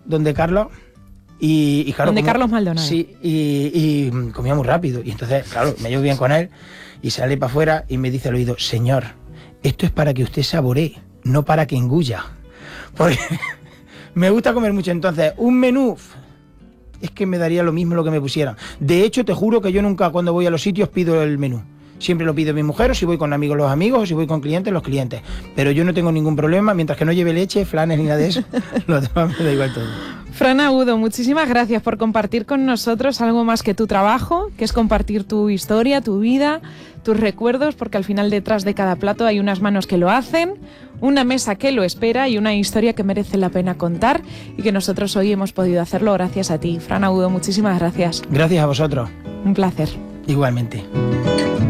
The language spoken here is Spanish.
donde Carlos y claro... Donde Carlos Maldonado. Sí, y comía muy rápido. Y entonces, claro, me llevo bien con él y sale para afuera y me dice al oído: señor, esto es para que usted saboree, no para que engulla. Porque me gusta comer mucho. Entonces, un menú... es que me daría lo mismo lo que me pusieran. De hecho, te juro que yo nunca, cuando voy a los sitios, pido el menú. Siempre lo pide mi mujer, o si voy con amigos, los amigos, o si voy con clientes, los clientes. Pero yo no tengo ningún problema, mientras que no lleve leche, flanes ni nada de eso, lo demás me da igual todo. Fran Agudo, muchísimas gracias por compartir con nosotros algo más que tu trabajo, que es compartir tu historia, tu vida, tus recuerdos, porque al final detrás de cada plato hay unas manos que lo hacen, una mesa que lo espera y una historia que merece la pena contar, y que nosotros hoy hemos podido hacerlo gracias a ti. Fran Agudo, muchísimas gracias. Gracias a vosotros. Un placer. Igualmente.